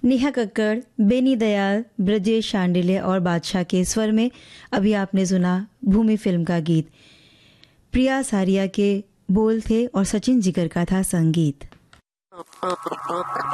नेहा कक्कड़, बेनी दयाल, ब्रजेश शांडिल्य और बादशाह के स्वर में अभी आपने सुना भूमि फिल्म का गीत। प्रिया सारिया के बोल थे और सचिन जिगर का था संगीत।